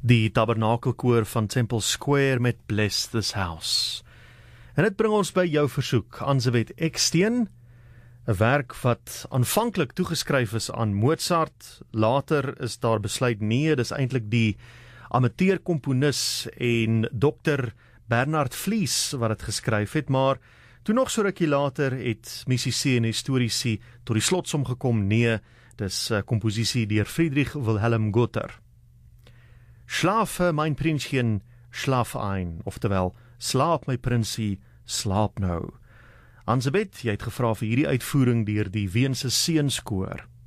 Die Tabernakelkoor van Temple Square met Bless This House. En dit bring ons by jou versoek, Ansewet Eksteen, 'n werk wat aanvanklik toegeskryf is aan Mozart. Later is daar besluit, nee, dis eintlik die amateurkomponis en Dr. Bernard Vlies wat dit geskryf het, maar toe nog so rukkie later het musici en historici tot die slotsom gekom, nee, dis 'n komposisie deur Friedrich Wilhelm Gother. Schlafe, mein Prinzchen, schlaf ein, oftewel, slaap my prinsie, slaap nou. Ansebet, jy het gevra vir hierdie uitvoering deur die Weense Seunskoor.